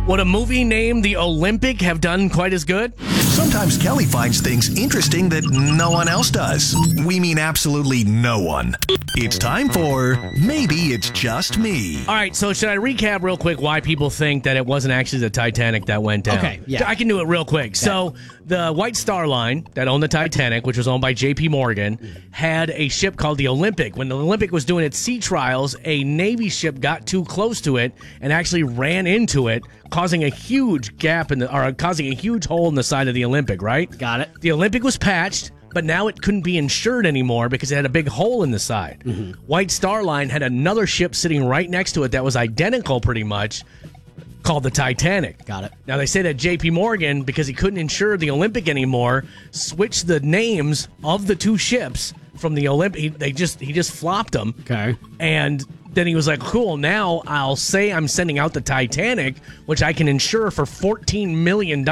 Would a movie named The Olympic have done quite as good? Sometimes Kelly finds things interesting that no one else does. We mean absolutely no one. It's time for Maybe It's Just Me. All right, so should I recap real quick why people think that it wasn't actually the Titanic that went down? Okay, yeah. I can do it real quick. Okay. So the White Star Line that owned the Titanic, which was owned by J.P. Morgan, had a ship called the Olympic. When the Olympic was doing its sea trials, a Navy ship got too close to it and actually ran into it, causing a huge gap causing a huge hole in the side of the Olympic, right? Got it. The Olympic was patched, but now it couldn't be insured anymore because it had a big hole in the side. Mm-hmm. White Star Line had another ship sitting right next to it that was identical pretty much, called the Titanic. Got it. Now they say that J.P. Morgan, because he couldn't insure the Olympic anymore, switched the names of the two ships from the Olympic. He just flopped them. Okay. And then he was like, cool, now I'll say I'm sending out the Titanic, which I can insure for $14 million,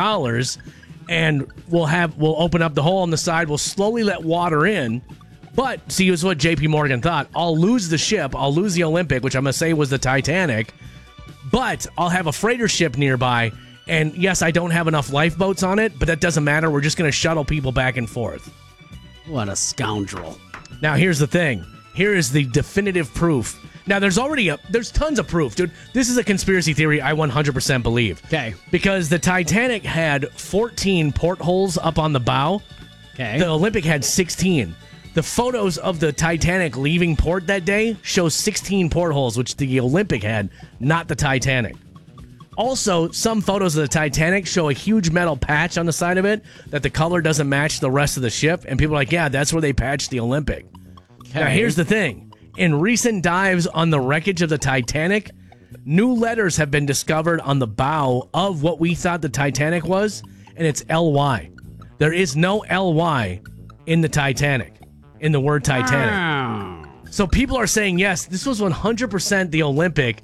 and we'll open up the hole on the side, we'll slowly let water in. But, see, here's what J.P. Morgan thought. I'll lose the ship, I'll lose the Olympic, which I'm going to say was the Titanic, but I'll have a freighter ship nearby, and yes, I don't have enough lifeboats on it, but that doesn't matter, we're just going to shuttle people back and forth. What a scoundrel. Now, here's the thing. Here is the definitive proof. Now, there's tons of proof, dude. This is a conspiracy theory I 100% believe. Okay. Because the Titanic had 14 portholes up on the bow. Okay. The Olympic had 16. The photos of the Titanic leaving port that day show 16 portholes, which the Olympic had, not the Titanic. Also, some photos of the Titanic show a huge metal patch on the side of it that the color doesn't match the rest of the ship, and people are like, yeah, that's where they patched the Olympic. Okay. Now, here's the thing. In recent dives on the wreckage of the Titanic, new letters have been discovered on the bow of what we thought the Titanic was, and it's LY. There is no LY in the Titanic, in the word Titanic. So people are saying, yes, this was 100% the Olympic.